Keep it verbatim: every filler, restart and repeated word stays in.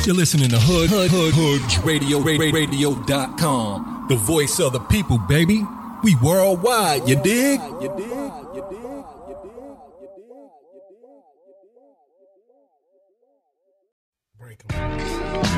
You're listening to Hood, Hood, Hood, Hood Radio, radio dot com. The voice of the people, baby. We worldwide, you dig? You dig? You dig? Break 'em.